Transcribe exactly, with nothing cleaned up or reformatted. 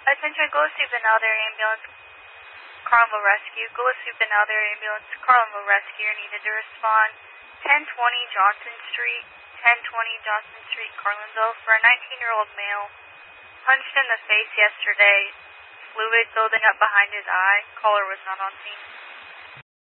Attention, Gillespie Benalder Ambulance, Carmel Rescue. Gillespie Benalder Ambulance, Carmel Rescue needed to respond. ten twenty Johnson Street, ten twenty Johnson Street, Carlinville, for a nineteen-year-old male. Punched in the face yesterday. Fluid building up behind his eye. Caller was not on scene.